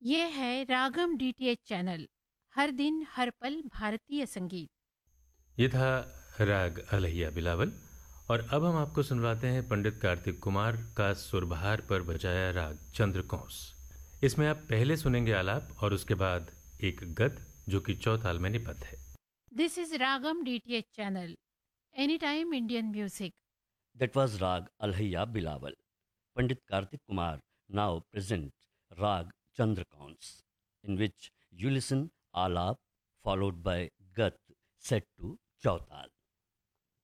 ये है रागम DTH channel. हर दिन हर पल भारतीय संगीत। ये था राग अलैया बिलावल। और अब हम आपको सुनवाते हैं पंडित कार्तिक कुमार का सुरबहार पर बजाया राग चंद्रकौंस। इसमें आप पहले सुनेंगे आलाप और उसके बाद एक गद जो कि चौताल में निपत है। This is ragam DTH channel, any time Indian music. That was Rag Alhaiya Bilawal. Pandit Kartik Kumar now present Rag Chandrakauns, in which you listen Alap followed by Gat set to Chautal.